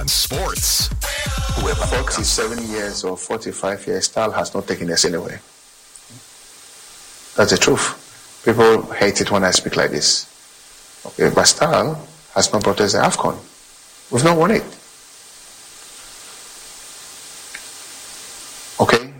on sports. Whoever 47 years or 45 years, style has not taken us anywhere. That's the truth. People hate it when I speak like this. Okay, but style has not brought us the AFCON. We've not won it. Okay?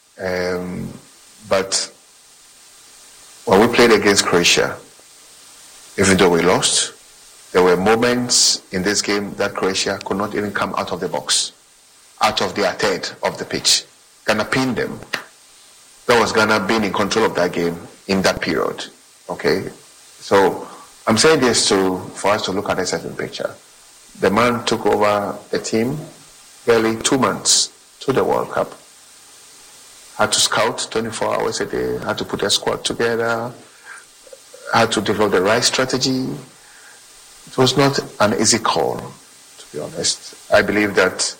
But when we played against Croatia, even though we lost, there were moments in this game that Croatia could not even come out of the box, out of their third of the pitch. Ghana pinned them. That was Ghana being in control of that game in that period. Okay? So I'm saying this for us to look at a certain picture. The man took over a team barely 2 months to the World Cup. Had to scout 24 hours a day, had to put a squad together, had to develop the right strategy. It was not an easy call, to be honest. I believe that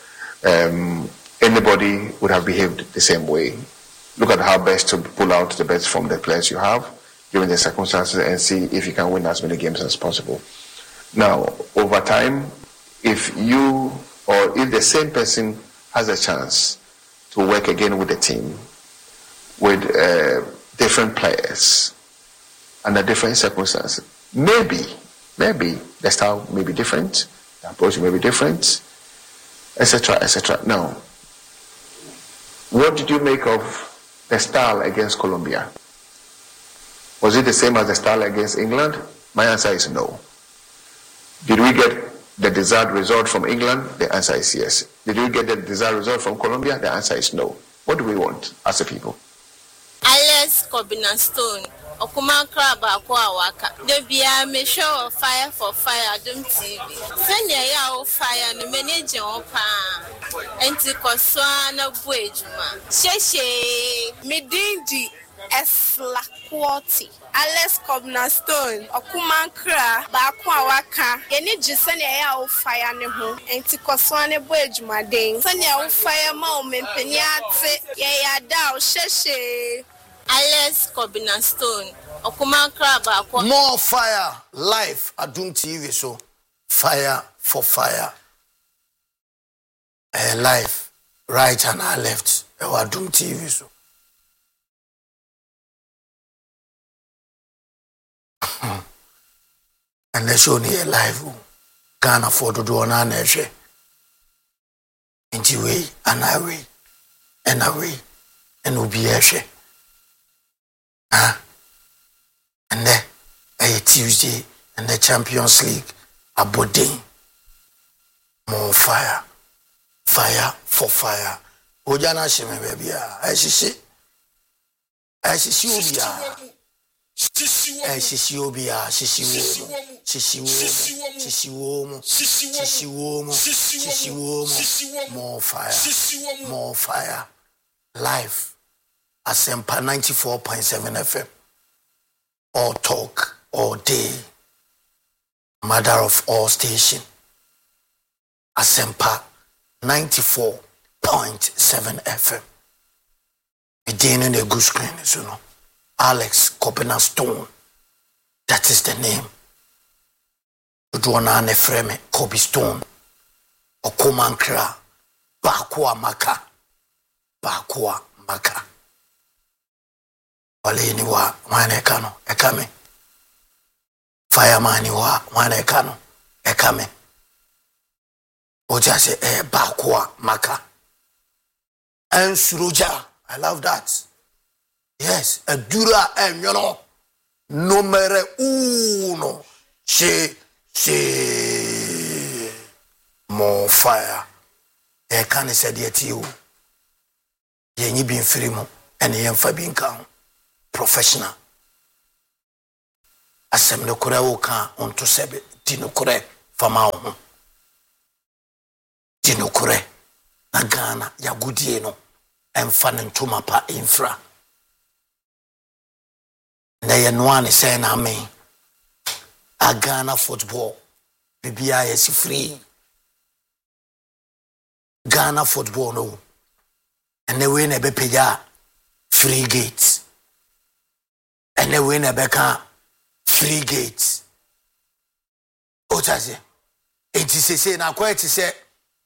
anybody would have behaved the same way. Look at how best to pull out the best from the players you have, given the circumstances, and see if you can win as many games as possible. Now, over time, if the same person has a chance to work again with the team, with different players, under different circumstances, maybe the style may be different, the approach may be different, etc., etc. Now, what did you make of the style against Colombia? Was it the same as the style against England? My answer is no. Did we get the desired result from England? The answer is yes. Did we get the desired result from Colombia? The answer is no. What do we want as a people? Alex Kobinastone, Okuma Kraba Kwawaka. The Bia me show fire for fire, don't TV. Send ya fire, the manager opa. Antikoswana Buejuma. Sheshe, Medindi, Eslaquati. Alex Kobinastone, Okumankra, Bakwawaka, Yeni Jisania fire neho, Antikoswane Buejuma Ding, Sanya fire moment, Penyate, Yaya Dow, Sheshe. Alex Kobinastone, Okumankra, Bakwa. More fire, live, Adum TV, so fire for fire. Live, right and left, Adum TV, so. And they show me a live. Can't afford to do an answer. Into way, and away, and will be a share. And then a Tuesday and the Champions League, a Bodin. More fire for fire. Ojana shime baby, I see more fire. Live. Asempa 94.7 FM. All talk, all day. Mother of all station. Asempa 94.7 FM. Again in the good screen, you know. Alex Kobinastone. That is the name. Udwana Nefreme Kobe Stone. Okumankra. Bakwa Maka. Wale ni wa mwana ekano ekame. Fireman ni wa mwana ekano ekame. Oja se Bakwa Maka. And Suroja. I love that. Yes, a dura numero uno. More fire. E can say the you. Ye been free mo and ye fa bin kan professional. Asem no kore wo kan onto sebe di no kore fama ho. Di no kore na Ghana ya gudie no emfa ne ntoma pa infra. Na ye no an say na me a Ghana football bibia yes free. Ghana football no. And the way nebe peja free gates. And the way nebe ka free gates. Otaze. Enti se na kwa eti se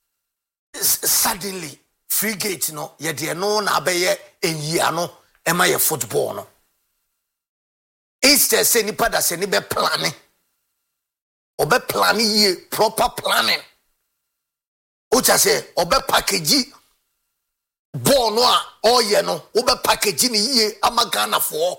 suddenly frigate no ye de no na abeye enyi ano ema ye football no instead say nipa da say ni be planning obe planning ye proper planning ucha say obe package ball no a oye no obe package ni ye ama Ghana for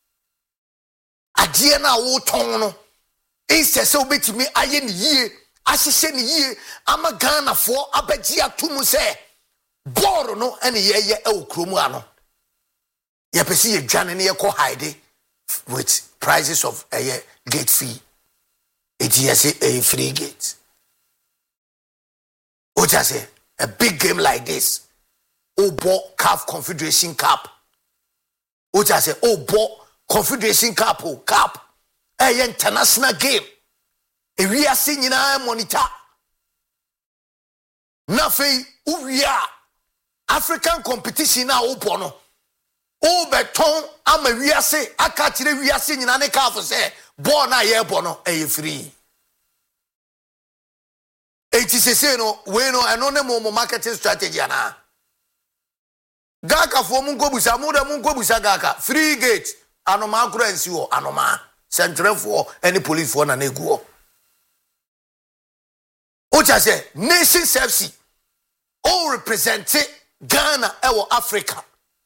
adie na wo ton no instead say obetimi aye ni ye asise ni ye ama Ghana for abaji atumu say ball no ene ye e okromu ano ye pesi ye dwane ne ye ko hide with prices of a gate fee. It is a free gate. What I say, a big game like this. Oh, bought CAF Confederation Cup. What I say, oh, bought Confederation Cup, oh, Cup. A international game. A we are seeing in our monitor. Nothing, we are African competition now open. O beton ama wiase aka kire wiase nyina ne ka fo se ball na ye bo no e free say no we no eno ne mo marketing strategy ana gaka fo mu nkobusa mu da mu nkobusa gaka free gate anoma akura nsi wo anoma central for any police for na neguo o cha say nation FC all represent Ghana e Africa.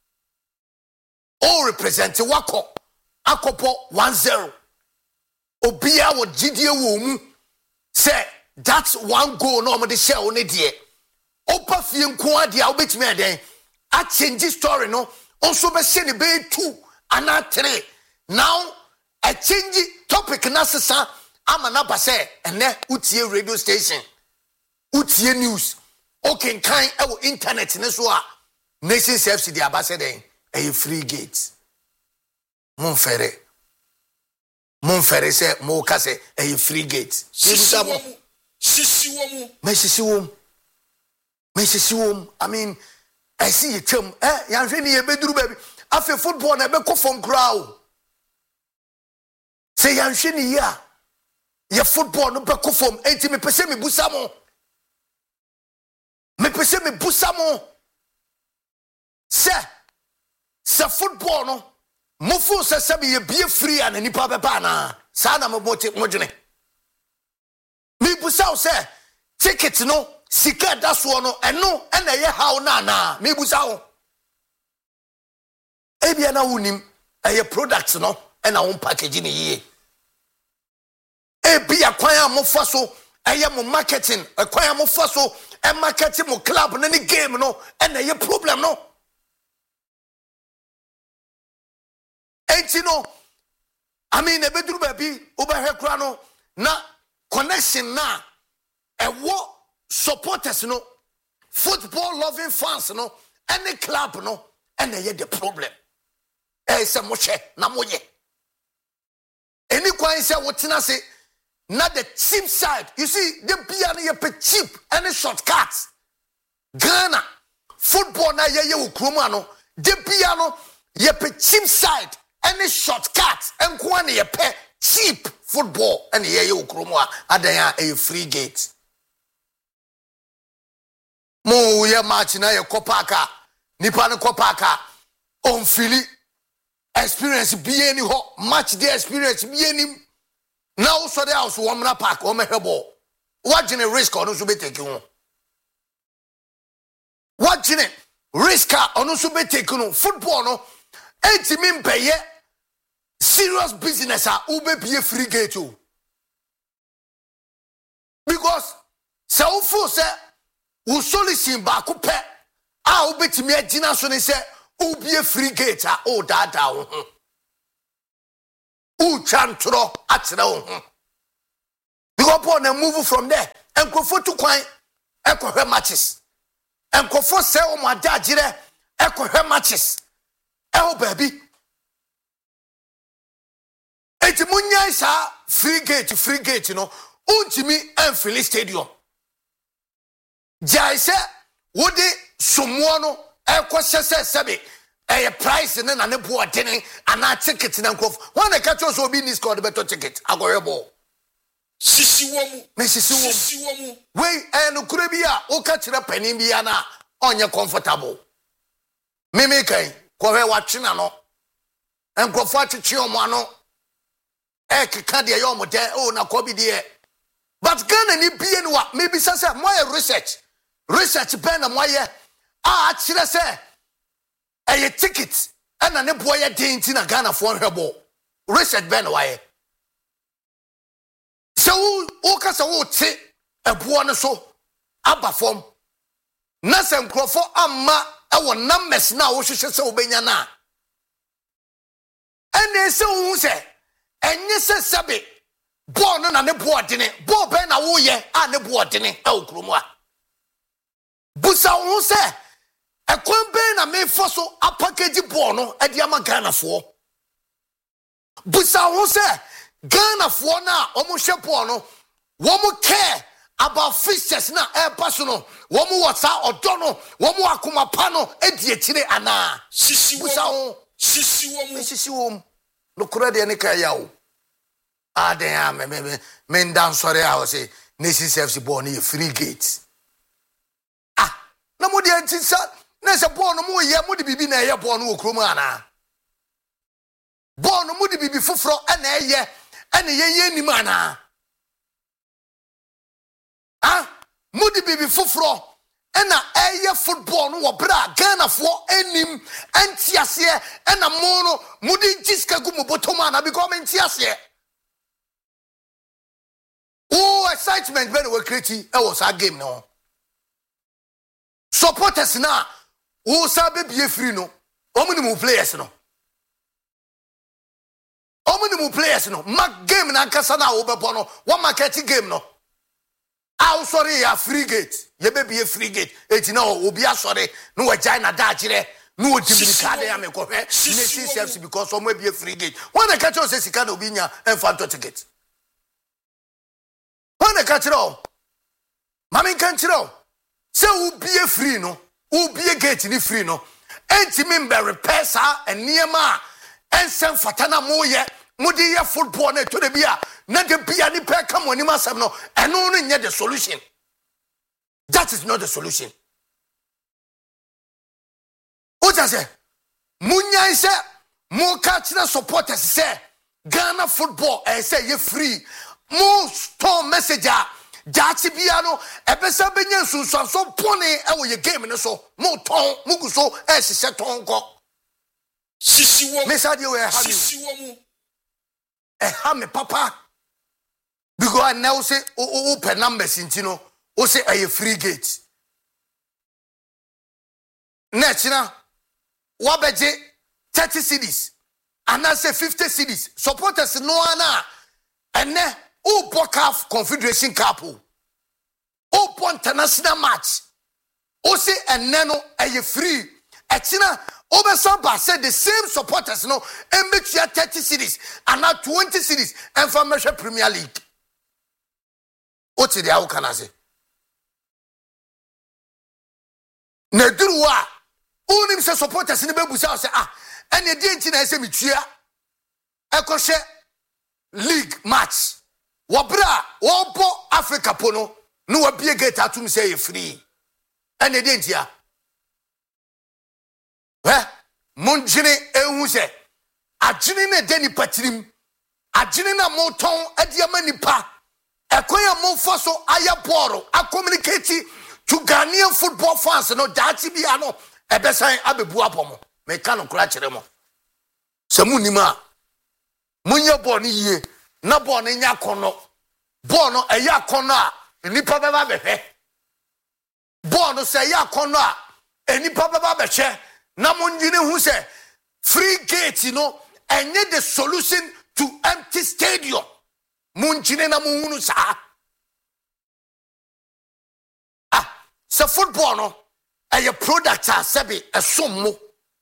All represent Wako Akopo 1-0. Obia wo GDA wo mu say that's one goal no mo de share on die. Opa fie nko ade a obetimi eden a change story no also be share ne be 2 and 3. Now a change topic na sesa ama na ba say ene utie radio station utie news okay kan e wo internet ne so a Nation FC the ambassador a free gate. Monfere say mo kase a free gate. Mesisiwom. I mean, I see it term. Yanhwe ni ebeduru baby. Afi football na be ko from crowd. Say yanhwe ni ya. Ye football no be ko from. Enti me pese me busamo. Me pese me busamo. Say football no mofu se be be free and nipa beba na sa na modwene me busa say ticket no sika da so no eno na ye haw na me busa wo e bia na wonim eye product no na won package ni ye e bia kwan amofa so eye mo marketing kwan amofa so e marketing mo club na ni game no na ye problem no. No, I mean, a bedroom baby, over her crano, na connection na a war supporters no football loving fans no any club no and they the problem. Some moche na moye. Any quite say what I say, not the cheap side. You see, the piano you cheap any shortcuts. Ghana football na ye ukrumano, the piano ye cheap side. Any shortcut and one ye pay cheap football and ye ukrumwa adaya a free gate. Mo ye match na ye kopaka nipa ne kopaka on fili experience be any ho match the experience be any now so the house womna park o mehebo what gene risk on so be taking what gene risk on so be taking football no enti min peye serious business ube be free gate o because so for say wo solution ba ko pe a obetimi agina so ne say ubie free gate o dada wo ho u chantro atere wo ho because Paul na move from there enkofo to kwan ekohwe matches enkofo say o mo adagire ekohwe matches baby eti munya isa free gate no untimi enfili stadium jai se wodi somo no ekosese sebe price ne na ne bo odene ana ticket na nkof one catch us obi ni score the better ticket agorebo Sisi womu. Sisi womu. We enu kurebia oka chira penim bia na onye comfortable. Mimi kai kwa he watchina no. Enkrofo achichi omo ano. Keka de yomo de o na ko bi de. But Ghana ni bia ni wa maybe say moye research ben na moye achire say a ticket and an boy a dainty na Ghana for her ball. Research ben why. So, Okasa would say a buona so abba form. Nasem crofo amma our numbers now, she says so benyana. And they say, and yes, sabi, born on a board in it, bo ben a woye, and a board in it, El Krumwa. Busa won't say. A quamben a me fossil a package bono at Yamagana for. Busa won't say Ghana for now, almost shapono, woman care about fishes now, air personal, woman what's out or dono, woman akuma pano, edietine ana. Sisi woman, look ready and yao. Ah, damn, men down sorry, I was say, Nation Self born here, free gates. Ah, no more the answer. Nessa born no more ye mudi bibi na ye born wo kroma ana born mudi bibi foforo ana ye nim ana ah mudi bibi foforo ana eye football no wo bra Ghana fo anim antiase ana mo no mudi jiska gu mo bottom ana because antiase oh excitement when we create e was a game no supporters na who sabe be free no omnimu players no mag game na kasa na obebo no one market game no ah sorry ya free gate ye be free gate etina obi asore no we China da kire no odimini ka da ya me ko hwe nation service because some be free gate when the catch say sika na obi nya enfanto ticket when the catch ro mami kan chiro say who be free no who be gate ni free no enti member repair sa eniema ensem fatana moye mudi ye football na to de bia na de bia ni pe come oni masem no eno no nye the solution. That is not the solution. Oja say munya say mo catch na supporters say Ghana football say ye free mo store message Jachi biano ebesa benya sunsun so pone e wo ye game ne so mo ton mugu so e sise ton ko sisi wo message we ha sisi wo mu e ha me papa because now say open numbers intino o say a free gate next na wa beje 30 cities and I say 50 cities supporters no ana ene o Bokaf Confederation Cup o international match o say eneno eye free etina obesamba said the same supporters no embetua 30 cities and now 20 cities and for Premier League o ti dia o kana say na duruwa unim se supporters ni bebusa say ah ene die ntina ese mitua ekose league match wabra wobo Africa pono no wabie gate atum say you free ene de ntia monjine ehu se agine na de ni patirim agine na moton adiama nipa ekoya monfo so aya boro a communicate to Ghanaian football fans no dachi bia no ebesan abebu apomo me ka no kura kire mo samunima munya ball ni yie na ball no nya kono ball no eya kono a nipa beba behwe ball no se ya kono a enipa beba behwe na monjine hu se free gate no enye the solution to empty stadium monjine na munhunu sa se football no eye product a sebi esommo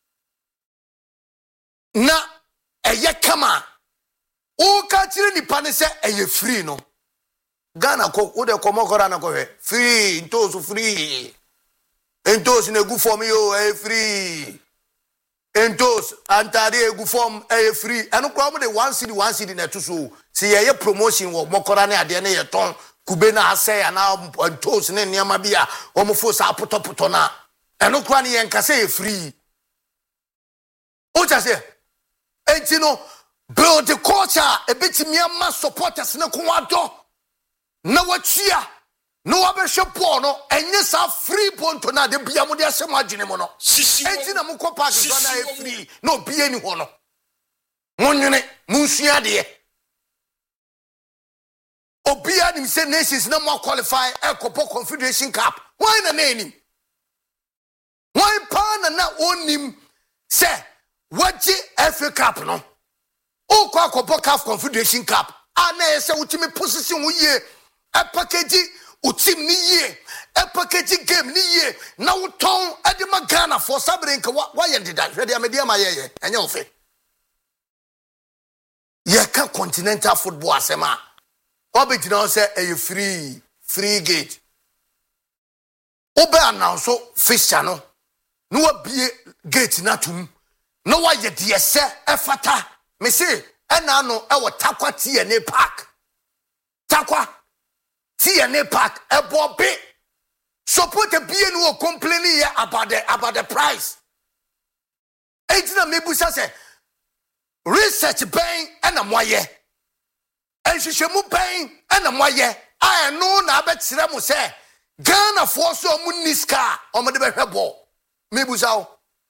na eye kama o ka kire nipa ne se eye free no Ghana ko o de komokora na ko free ntosu free ntosu na gu for me o free entos antade egu form free eno kwa mo de 1 city na to so see ye promotion wo mokora na ade na ye ton kube na asɛ ana entos ne niam bia o mo fo sa potopoto na eno kwa ne ye nkase ye free o cha se enti no build the culture e betimi ama supporters ne ko ado na wachia no abehwe Paul no enye sa free ponto na de bia mo de asem agene mo no enti na mo ko park so na e free no bia ni ho no monwene munsua de obia nim say nations na mo qualify ekopo confederation cup why na name why pa na onim say waji FA cup no o kwa kopo CAF confederation cup ana ese utimi position wo ye e package utim ni ye e package game ni ye na wuton ade magana for sabre nka wa ye dida hwede amedia ma ye enye ofe ye ka continental football asema obegina on say e free gate obe announce fixture no no wa bie gate na tum no wa ye de ese e fata me say ena no e wo takwa TNA park takwa TNA park e bobe support the BN who complaining here about the price. Ejina mebusa say research bang and amoye. Enhwehwemu bang and amoye. I know na abetire mo say Ghana for so mu niska o mo de behwe ball. Mebusa o.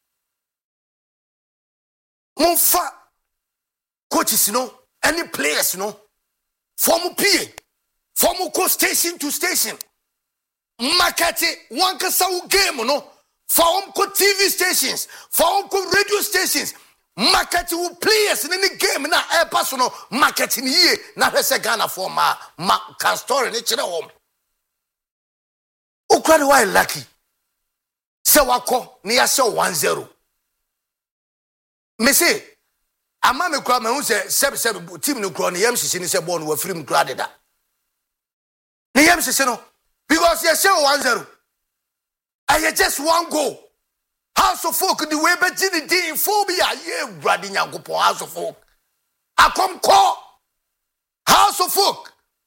Monfa coaches no any players no form PA from go station to station. Market one kasa game no. From go TV stations, from go radio stations. Market who players in any game na air personal marketing ye na hese Ghana for ma can story ni chire home. Ukradi why lucky. Se wako ni ya show 1-0. Me say ama me kwa me hu se sebe team no kro ni yam sisi ni se ball no wa free m kra deda. Ni yam sisi no because you show 1-0. And just one goal. House of Folk the way be gini din phobia ye bradi nyankopon House of Folk. Akom call House of Folk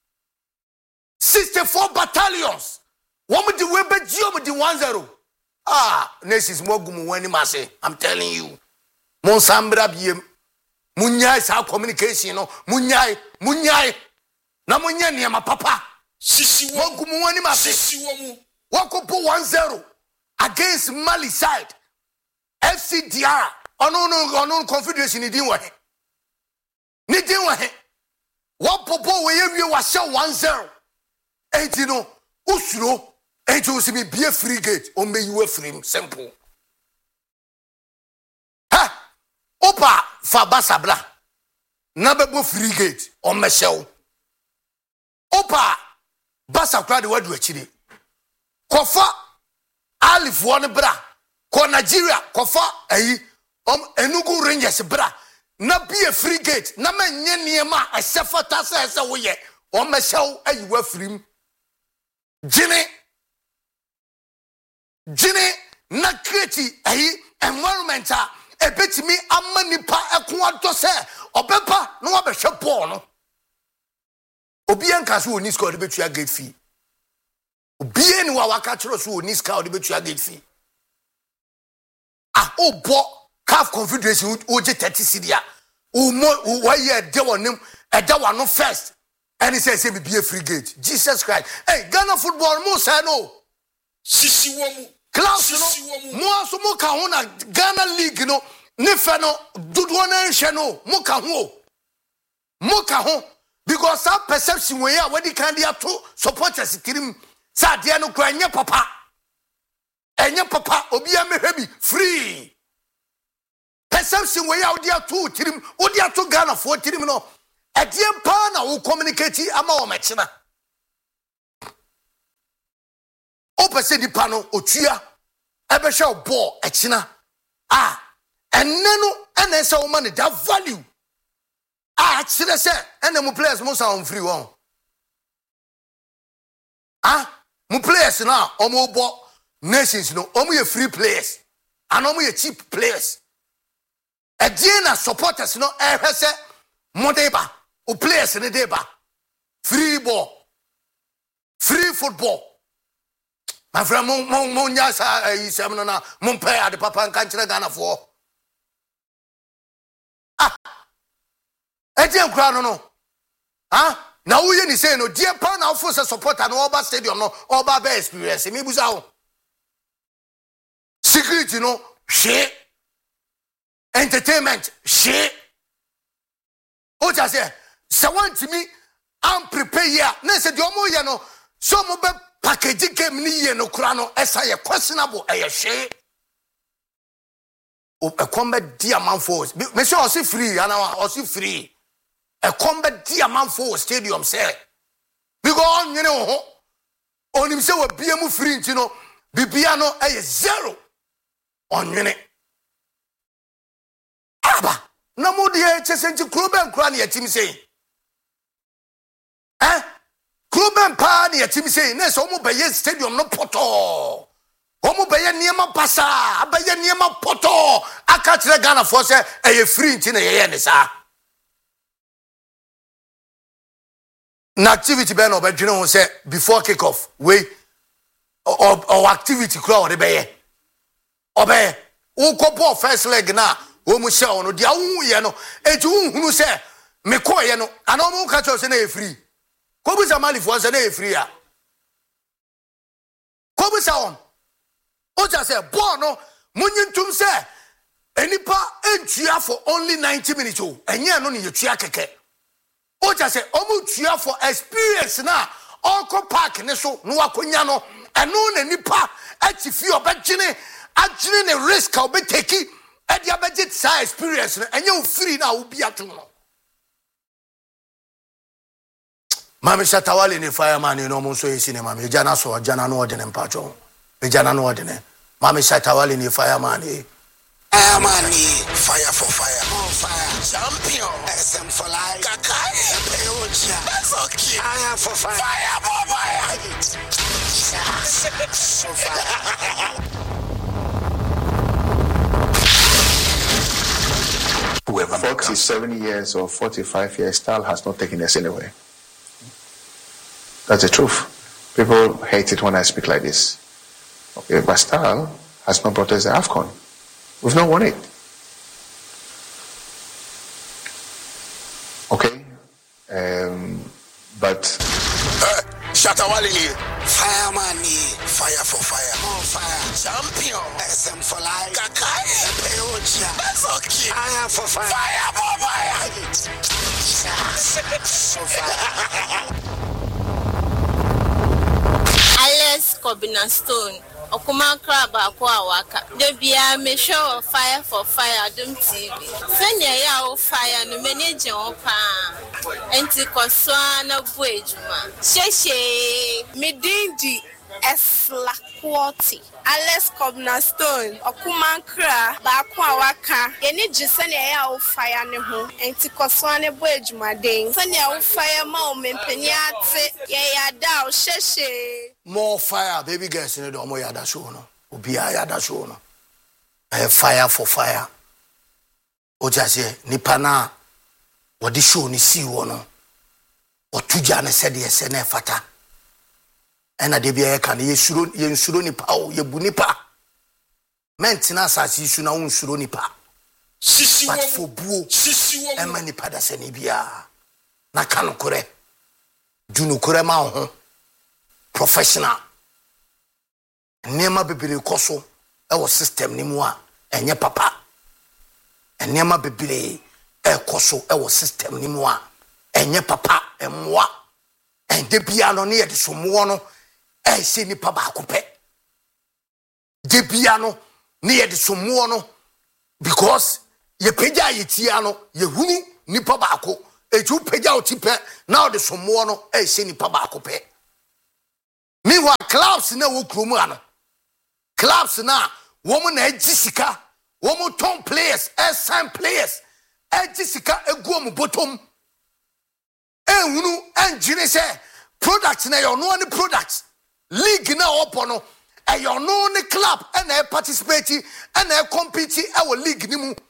64 battalions. Woman the way be gio the 1-0. Nations mogumu wani mase. I'm telling you. Mon sambra biem. Munyai sa communication no. Munyai. Na munya niema papa. Sisi mogumu wani mase. Sisi womu. Wako po 1-0 against Mali side. FCDR. Ono confederation ni din wahe. Ni din wahe. Wako po we wa show 1-0. Enti no usuro. Enti usimi be free gate. O me you free simple. Ha. Opa fa sabla. Na bebo free gate. O me show. Opa basa kwa de wadu achire. Kofa Alif one bra ko Nigeria kofa Enugu Rangers bra na be a free gate na manye niema asefata se wo ye o meshaw ayiwa firim gene na create environment a ebetimi amanipa eko ado se obepa na wabehwe ball no obi anka so oni score de betua gate fee bien wa waka chiro so oni ska de betua gate fee obo CAF confederation oje 30 cedi wa ye de wonim eda wa no first and he say me be a free gate Jesus Christ hey Ghana football mo say no sisi womu class no mo aso mo ka ho na Ghana league no ne fe no dodo na nhwe no mo ka ho because that perception we are when the candidates to supporters tirim sa de no kwa enye papa obi amehwebi free perception we are there to tirim odi ato Ghana for tirim no edie pa na wo communicate ama o mechina o pese di pa no otua ebe hwe ball echina enne no ene se wo man that value chire se ene mu players mo sa on free one mu players na omo bo nations no omo ye free players and omo ye cheap players Ediana supporters no ehwese modeba o players ne deba free ball free football my friend mon nyasa isem no na mon pay ade papa nka nkire Ghana for Edian kra no na wo ye ni say no die pa na ofo se supporter no oba stadium no oba be experience me buza wo security no she entertainment she o just say want me am prepare here na say the omo ye no so mo be package game ni ye no kura no esa ye questionable e she o combat diamond force me say o si free and o si free a combat diamond force stadium say because you know on him say we BM free you know bibia no e zero on minute aba na mo de chesenti kroben kra na yatim say kroben pa na yatim say na so mo beye stadium no poto o mo beye niema pasa abaye niema poto aka kire Ghana for say e free nti na ye ne sa na activity be no be dwene ho say before kick off we or activity kra o de beye obey wo kopo first leg na wo mu hye no dia wo ye no eti wo hunu se me ko ye no ana mo ka cho se na e free ko bu sa mali fo se na e free a ko bu sa on o ja se ball no munyintum se enipa entua for only 90 minutes o enye no ne yetua keke o ja se o mu tua for experience na Onko park ne so no akonya no eno na nipa atifi obegene agene ne risk obe take e dia budget sa experience no enye free na obi ato no mama Shatawale ni fireman no mo so yesi ne mama jana so jana no ode ne mpacho e jana no ode ne mama Shatawale ni fireman Amani, fire for fire, on fire, champion, SM for life, Kakai, Peocha, that's okay, fire for fire, fire for fire. Whoever 47 years or 45 years, Style has not taken us anywhere. That's the truth. People hate it when I speak like this. Okay, but Style has not brought us the AFCON. We've not won it. Okay. But Shatawale, fireman, fire for fire, on fire, champion, SM for life, Kakai, Peocha, that's okay, fire for fire, fire for fire. Alex Kobina Stone. Okuma crab akwa waka. De bia me show fire for fire dum TV. Senya ya o fire no manage on pa. Enti koswa na buejuma. Sheshe medindi esla quality. Alex Kobina Stone. Okuma crab akwa waka. Eni jisenya ya o fire ne ho. Enti koswa ne buejuma den. Senya o fire ma o mempeni ate. Ye ya da o sheshe. More fire, baby girls in the Omo Yada show no. Ubia Yada show no. Fire for fire. Oja se nipa na wodi show ni si wo no. Otuja na se de se na fata. Ena de bia ka na yensuro nipa o yebu nipa. Mentina asasi isu na unsuro nipa. Sisi wo. But for buo. Sisi wo. Ema nipa da se ni bia. Na kanu kore. Dunu kore ma ho. Professional. Nema bebere koso ewo system ni mu a enye papa. Nema bebere koso ewo system ni mu a enye papa emwa. Ende bia no ne ye de somo no se nipa ba akopɛ. De bia no ne ye de somo no because ye pagya ye tia no ye hunu nipa ba akɔ. Eju pagya otipe na de somo no se nipa ba akopɛ. Meanwhile, clubs na wo kromu ano. Clubs na woman na ejisika, woman ton players, sign players, ejisika egu bottom. Ehunu engineer say products na your no any products. League na opono e your no any club and e participate and e compete e wo league ni mu.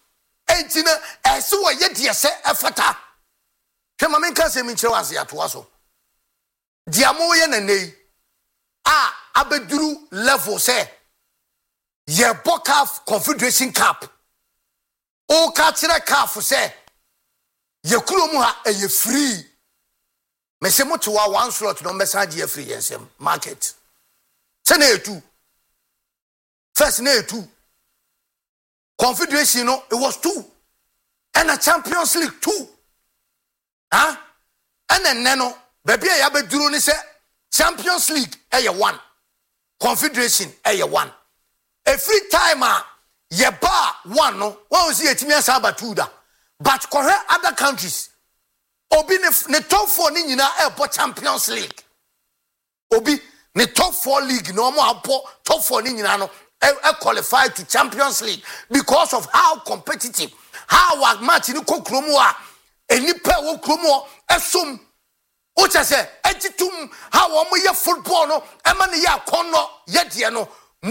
entina ese wo ye de se efata hwema menka se minche wanse atoa so dia mo ye nanei abeduru level say ye Bokaf Confederation Cup o ka kire CAF say ye kuromu ha ye free me se moto wa one slot no message ye free yensem market se na etu first na etu Confederation no it was 2 and a Champions League 2 and then no baby ya beduru ni say Champions League 1 Confederation 1 every time ye ba 1 no one see etimi asaba 2 da but correct other countries obi ne top 4 ni nyina e Champions League obi ne top 4 league no mo apo top 4 ni nyina no e qualify to Champions League because of how competitive how our match ni kokromu a enipa wo kromu esom o chese ejitum how omo ye football no e ma ne ya konno ye de no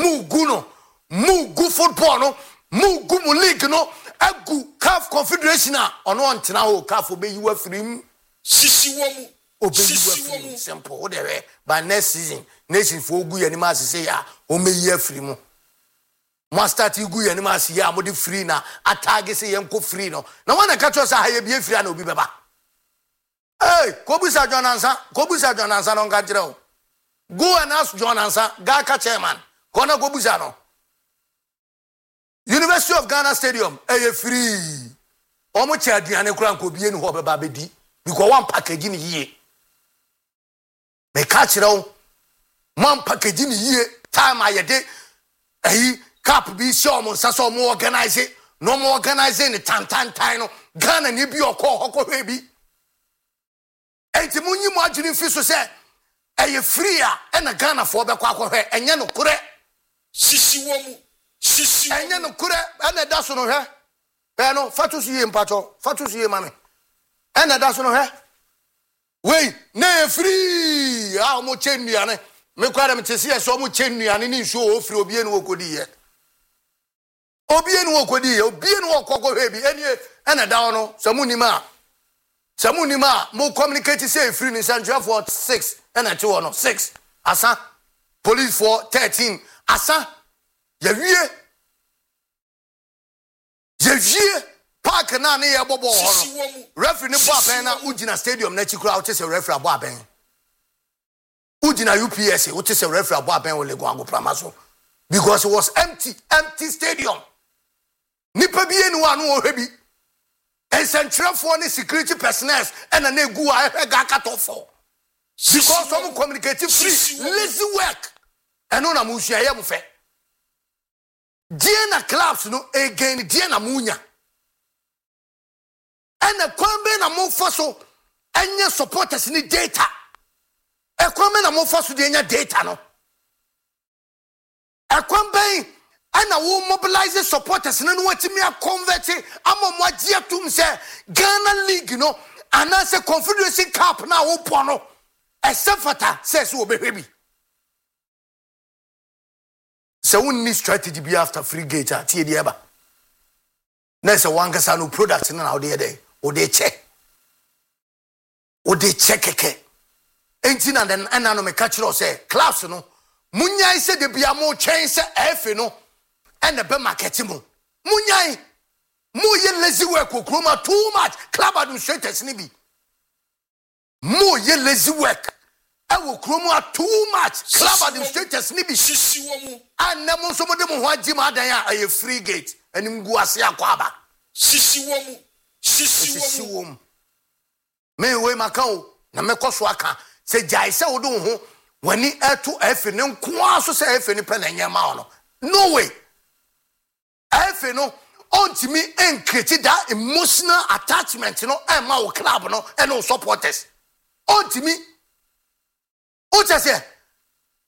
mugu football no mugu mu league no agu CAF Confederation ono ontena ho CAF obeyi wa firim sisiwomu obeyi simple o dey by next season nation for ogu ye ni ma say ya o meyi afirimu master ti gu ye ni ma say ya mo de free na atage say ye nko free no na wana ka cho say ha ye bi free na obi beba hey kobusa Jonansa no nka kire o go and ask Jonansa ga ka chairman ko na kobusa no University of Ghana Stadium free omo cha aduane kura nko bie ni ho beba bedi because one package ni yie me ka kire o one package ni yie time ayede cup bi show mo nsa so mo organize no mo organize ni tantan no Ghana ni bi okọ bi enti munyi mo adwene fi so se free na Ghana fo be kwa akọhwe enye no kure sisiwomu enye no kure na da so no hwe no fatusu ye mpacho fatusu ye mame na da so no hwe wey na free mo chenuane me kwara me tese ye so mo chenuane ni nso o free obi enu okodi ye obi enu okọhwe bi enie na da no Samunima mo communicate say free ni Central for 6 and a 2 no 6 asa police for 13 asa ye wie park na ye bobo ho referee ni bo aben na ugina stadium na chikura o tese referee abo aben ugina UPS o tese referee abo aben o lego ago pramaso because it was empty stadium nipa bi enu anu o hwebi and Central for the security personnel and an egu a got off for because some communicative free lazy work and on a musia yamufe Diana clubs no again Diana munya and a kwambe na mo faso anya supporters ni data e kwambe na mo faso de anya data no e kwambe ana wo mobilize supporters na no watimi a convert amommo agiatum se Ghana League no ana se Confederation Cup na wo po no esefata says wo behwebi se wonni strategy be after free gate tie de eba na se wangasa no product na wo de dey o de check keke enti na den ana no me ka kire o se class no munyai se de bia mo twen se efe no and the be market mo munyai mo ye lazy work okroma too much club administrators ni bi mo ye lazy work e wo kroma too much club administrators ni bi sisiwomu anam so mo de mo ho agim adan a free gate anim gu ase akwa aba sisiwomu me we makao na me koso aka se jai se wo do ho wani eto efe ne nko aso se efe ne pe na nyama no no way efe no ontimi encreate that emotional attachment no e ma wo club no e no supporters ontimi o chese